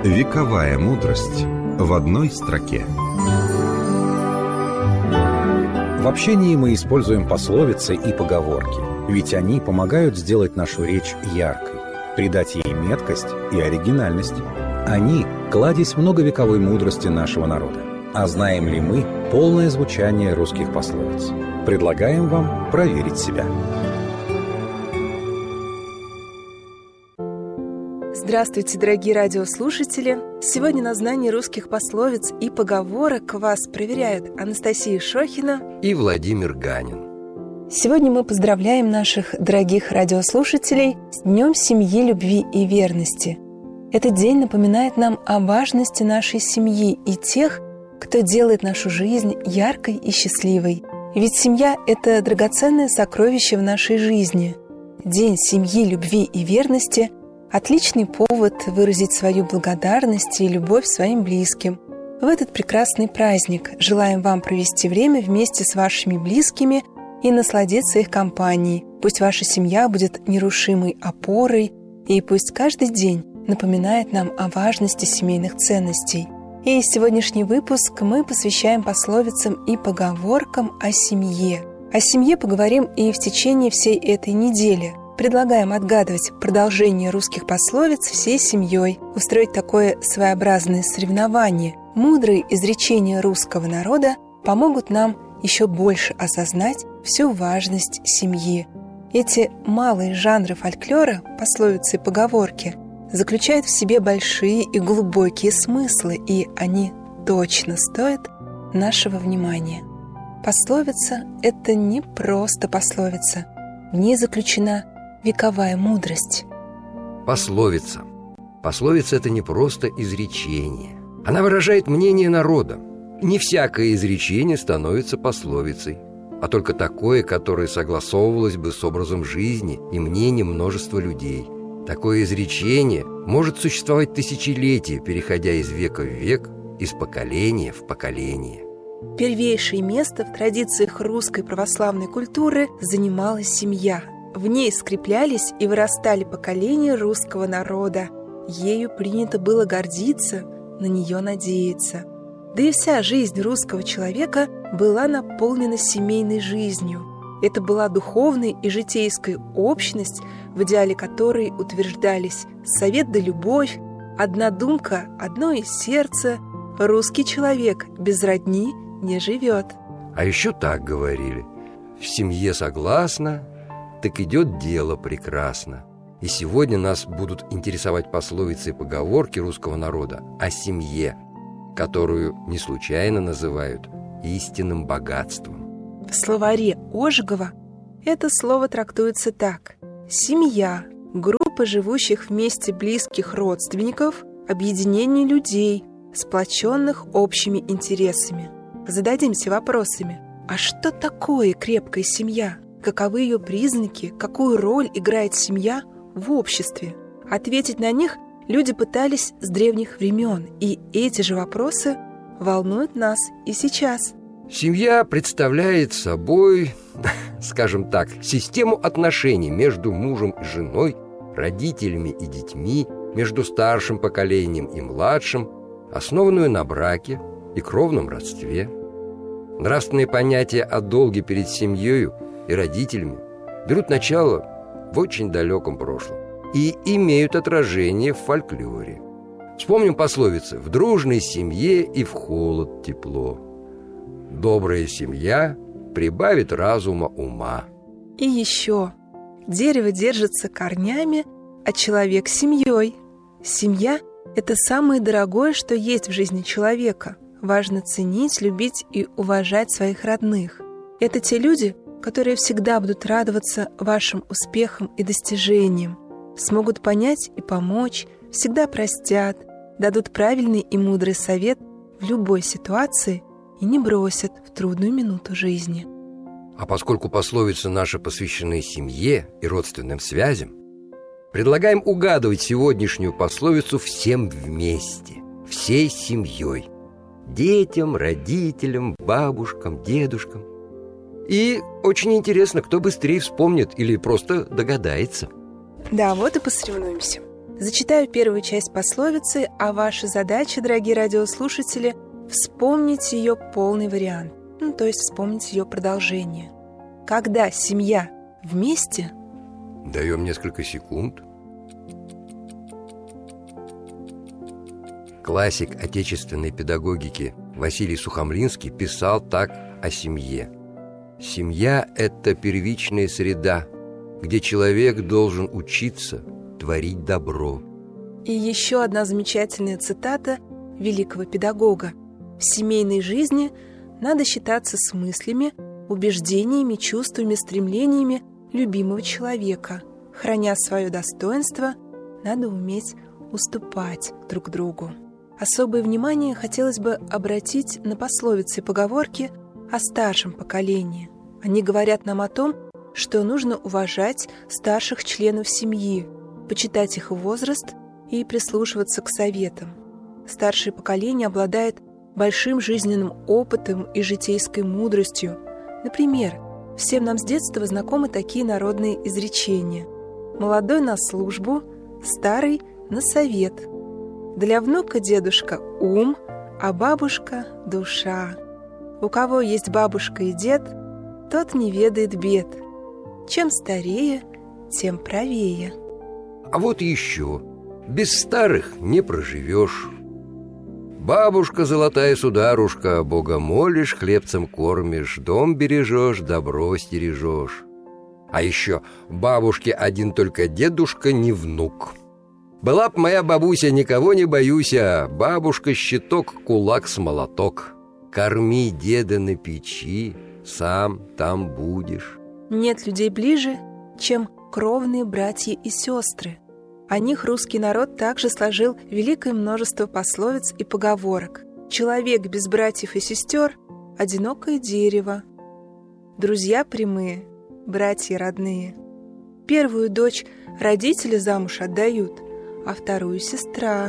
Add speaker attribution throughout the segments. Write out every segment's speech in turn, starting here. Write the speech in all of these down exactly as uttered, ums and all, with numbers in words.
Speaker 1: Вековая мудрость в одной строке.
Speaker 2: В общении мы используем пословицы и поговорки, ведь они помогают сделать нашу речь яркой, придать ей меткость и оригинальность. Они – кладезь многовековой мудрости нашего народа. А знаем ли мы полное звучание русских пословиц? Предлагаем вам проверить себя.
Speaker 3: Здравствуйте, дорогие радиослушатели! Сегодня на знание русских пословиц и поговорок вас проверяют Анастасия Шохина
Speaker 4: и Владимир Ганин.
Speaker 3: Сегодня мы поздравляем наших дорогих радиослушателей с Днем семьи, любви и верности. Этот день напоминает нам о важности нашей семьи и тех, кто делает нашу жизнь яркой и счастливой. Ведь семья – это драгоценное сокровище в нашей жизни. День семьи, любви и верности – отличный повод выразить свою благодарность и любовь своим близким. В этот прекрасный праздник желаем вам провести время вместе с вашими близкими и насладиться их компанией. Пусть ваша семья будет нерушимой опорой, и пусть каждый день напоминает нам о важности семейных ценностей. И сегодняшний выпуск мы посвящаем пословицам и поговоркам о семье. О семье поговорим и в течение всей этой недели. Предлагаем отгадывать продолжение русских пословиц всей семьей, устроить такое своеобразное соревнование. Мудрые изречения русского народа помогут нам еще больше осознать всю важность семьи. Эти малые жанры фольклора, пословицы и поговорки, заключают в себе большие и глубокие смыслы, и они точно стоят нашего внимания. Пословица – это не просто пословица. В ней заключена вековая мудрость.
Speaker 4: Пословица. Пословица – это не просто изречение. Она выражает мнение народа. Не всякое изречение становится пословицей, а только такое, которое согласовывалось бы с образом жизни и мнением множества людей. Такое изречение может существовать тысячелетия, переходя из века в век, из поколения в поколение.
Speaker 3: Первейшее место в традициях русской православной культуры занимала семья. В ней скреплялись и вырастали поколения русского народа. Ею принято было гордиться, на нее надеяться. Да и вся жизнь русского человека была наполнена семейной жизнью. Это была духовная и житейская общность, в идеале которой утверждались совет да любовь, одна думка, одно и сердце. Русский человек без родни не живет.
Speaker 4: А еще так говорили: в семье согласно, так идет дело прекрасно. И сегодня нас будут интересовать пословицы и поговорки русского народа о семье, которую не случайно называют истинным богатством.
Speaker 3: В словаре Ожегова это слово трактуется так: семья – группа живущих вместе близких родственников, объединение людей, сплоченных общими интересами. Зададимся вопросами: а что такое крепкая семья? Каковы ее признаки, какую роль играет семья в обществе? Ответить на них люди пытались с древних времен, и эти же вопросы волнуют нас и сейчас.
Speaker 4: Семья представляет собой, скажем так, систему отношений между мужем и женой, родителями и детьми, между старшим поколением и младшим, основанную на браке и кровном родстве. Нравственные понятия о долге перед семьей и родителями берут начало в очень далеком прошлом и имеют отражение в фольклоре. Вспомним пословицы: «В дружной семье и в холод тепло». «Добрая семья прибавит разума ума».
Speaker 3: И еще: дерево держится корнями, а человек семьей. Семья – это самое дорогое, что есть в жизни человека. Важно ценить, любить и уважать своих родных. Это те люди, которые всегда будут радоваться вашим успехам и достижениям, смогут понять и помочь, всегда простят, дадут правильный и мудрый совет в любой ситуации и не бросят в трудную минуту жизни.
Speaker 4: А поскольку пословицы наши посвящены семье и родственным связям, предлагаем угадывать сегодняшнюю пословицу всем вместе, всей семьей: детям, родителям, бабушкам, дедушкам. И очень интересно, кто быстрее вспомнит или просто догадается.
Speaker 3: Да, вот и посоревнуемся. Зачитаю первую часть пословицы, а ваша задача, дорогие радиослушатели, вспомнить ее полный вариант, ну, то есть вспомнить ее продолжение. Когда семья вместе...
Speaker 4: Даем несколько секунд. Классик отечественной педагогики Василий Сухомлинский писал так о семье. Семья – это первичная среда, где человек должен учиться творить добро.
Speaker 3: И еще одна замечательная цитата великого педагога. В семейной жизни надо считаться с мыслями, убеждениями, чувствами, стремлениями любимого человека. Храня свое достоинство, надо уметь уступать друг другу. Особое внимание хотелось бы обратить на пословицы и поговорки о старшем поколении. Они говорят нам о том, что нужно уважать старших членов семьи, почитать их возраст и прислушиваться к советам. Старшее поколение обладает большим жизненным опытом и житейской мудростью. Например, всем нам с детства знакомы такие народные изречения: «Молодой на службу, старый на совет». Для внука дедушка ум, а бабушка – душа. У кого есть бабушка и дед, тот не ведает бед. Чем старее, тем правее.
Speaker 4: А вот еще. Без старых не проживешь. Бабушка золотая сударушка, Бога молишь, хлебцем кормишь, дом бережешь, добро стережешь. А еще бабушке один только дедушка не внук. Была б моя бабуся, никого не боюся, бабушка щиток, кулак с молоток. Корми деда на печи, сам там будешь.
Speaker 3: Нет людей ближе, чем кровные братья и сестры. О них русский народ также сложил великое множество пословиц и поговорок. Человек без братьев и сестер – одинокое дерево. Друзья прямые, братья родные. Первую дочь родители замуж отдают, а вторую сестра.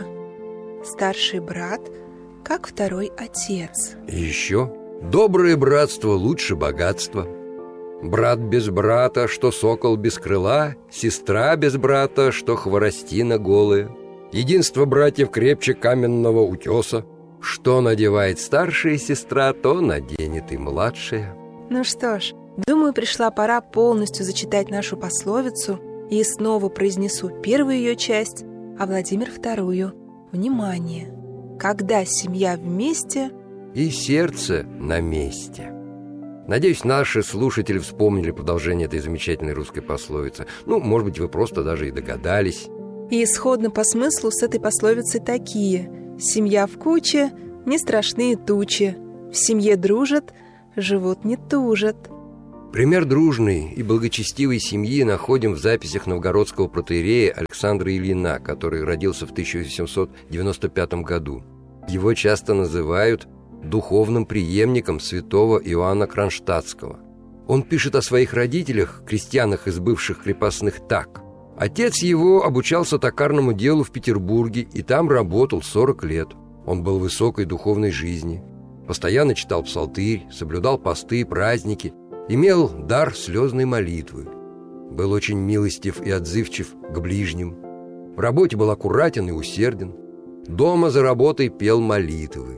Speaker 3: Старший брат, как второй отец.
Speaker 4: И еще доброе братство лучше богатства. Брат без брата, что сокол без крыла, сестра без брата, что хворостина голая. Единство братьев крепче каменного утеса. Что надевает старшая сестра, то наденет и младшая.
Speaker 3: Ну что ж, думаю, пришла пора полностью зачитать нашу пословицу, и снова произнесу первую ее часть, а Владимир вторую. Внимание! Когда семья вместе,
Speaker 4: и сердце на месте. Надеюсь, наши слушатели вспомнили продолжение этой замечательной русской пословицы. Ну, может быть, вы просто даже и догадались.
Speaker 3: И исходно по смыслу с этой пословицей такие: семья в куче, не страшные тучи, в семье дружат, живут не тужат.
Speaker 4: Пример дружной и благочестивой семьи находим в записях новгородского протоиерея Александра Ильина, который родился в тысяча восемьсот девяносто пятом году. Его часто называют духовным преемником святого Иоанна Кронштадтского. Он пишет о своих родителях, крестьянах из бывших крепостных, так: «Отец его обучался токарному делу в Петербурге и там работал сорок лет. Он был высокой духовной жизни, постоянно читал псалтырь, соблюдал посты и праздники, имел дар слезной молитвы, был очень милостив и отзывчив к ближним, в работе был аккуратен и усерден, дома за работой пел молитвы,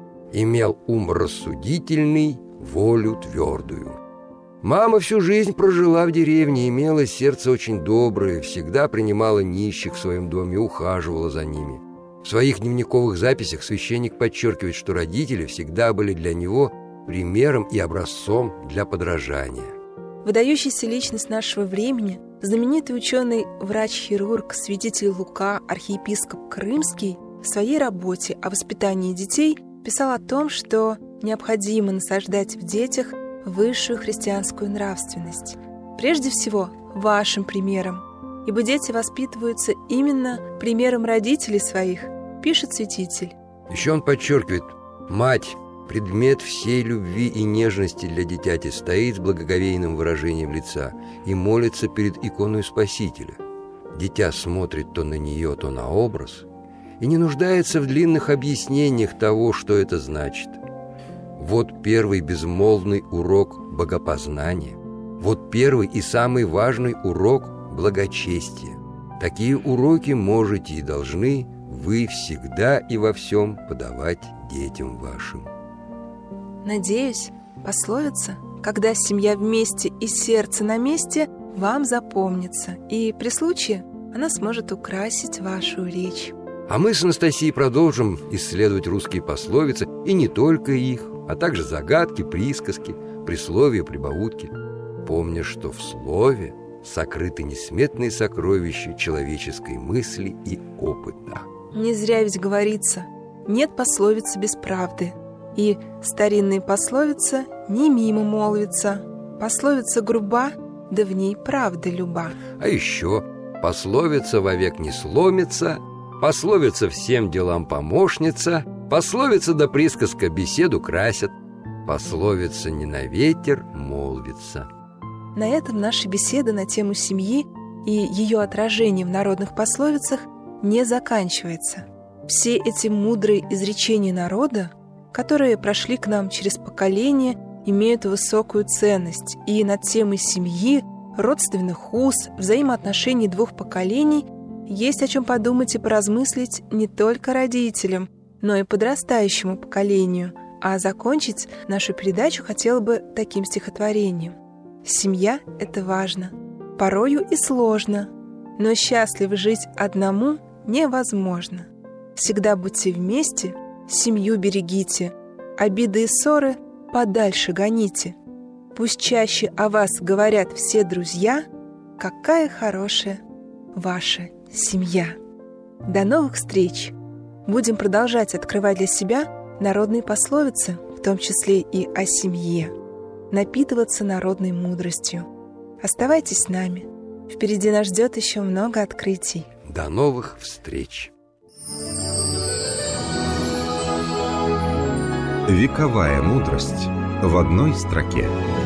Speaker 4: имел ум рассудительный, волю твердую. Мама всю жизнь прожила в деревне, имела сердце очень доброе, всегда принимала нищих в своем доме, ухаживала за ними. В своих дневниковых записях священник подчеркивает, что родители всегда были для него примером и образцом для подражания».
Speaker 3: Выдающаяся личность нашего времени, знаменитый ученый, врач-хирург, святитель Лука, архиепископ Крымский, в своей работе о воспитании детей писал о том, что необходимо насаждать в детях высшую христианскую нравственность. Прежде всего, вашим примером, ибо дети воспитываются именно примером родителей своих, пишет святитель.
Speaker 4: Еще он подчеркивает: «Мать, предмет всей любви и нежности для дитяти, стоит с благоговейным выражением лица и молится перед иконой Спасителя. Дитя смотрит то на нее, то на образ и не нуждается в длинных объяснениях того, что это значит. Вот первый безмолвный урок богопознания, вот первый и самый важный урок благочестия. Такие уроки можете и должны вы всегда и во всем подавать детям вашим.
Speaker 3: Надеюсь, пословица «Когда семья вместе и сердце на месте» вам запомнится, и при случае она сможет украсить вашу речь.
Speaker 4: А мы с Анастасией продолжим исследовать русские пословицы, и не только их, а также загадки, присказки, присловия, прибаутки, помня, что в слове сокрыты несметные сокровища человеческой мысли и опыта.
Speaker 3: Не зря ведь говорится: нет пословицы без правды. И старинная пословица не мимо молвится. Пословица груба, да в ней правда люба.
Speaker 4: А еще пословица вовек не сломится, пословица всем делам помощница, пословица да присказка беседу красят, пословица не на ветер молвится.
Speaker 3: На этом наша беседа на тему семьи и ее отражение в народных пословицах не заканчивается. Все эти мудрые изречения народа, которые прошли к нам через поколения, имеют высокую ценность, и над темой семьи, родственных уз, взаимоотношений двух поколений есть о чем подумать и поразмыслить не только родителям, но и подрастающему поколению. А закончить нашу передачу хотела бы таким стихотворением. «Семья — это важно, порою и сложно, но счастливо жить одному невозможно. Всегда будьте вместе, семью берегите, обиды и ссоры подальше гоните. Пусть чаще о вас говорят все друзья, какая хорошая ваша семья». До новых встреч! Будем продолжать открывать для себя народные пословицы, в том числе и о семье, напитываться народной мудростью. Оставайтесь с нами. Впереди нас ждет еще много открытий.
Speaker 4: До новых встреч!
Speaker 1: Вековая мудрость в одной строке.